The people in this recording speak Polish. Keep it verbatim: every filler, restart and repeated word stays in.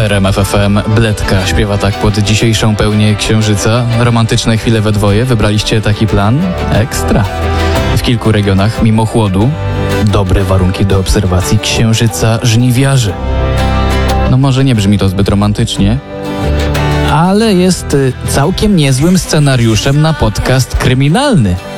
R M F F M Bledka śpiewa tak pod dzisiejszą pełnię księżyca. Romantyczne chwile we dwoje. Wybraliście taki plan? Ekstra. W kilku regionach, mimo chłodu, dobre warunki do obserwacji księżyca żniwiarzy. No może nie brzmi to zbyt romantycznie, ale jest całkiem niezłym scenariuszem na podcast kryminalny.